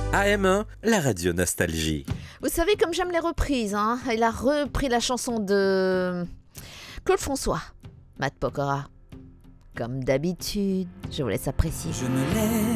AM1, la radio Nostalgie. Vous savez, comme j'aime les reprises, il a repris la chanson de Claude François, Matt Pokora. Comme d'habitude, je vous laisse apprécier. Je me lève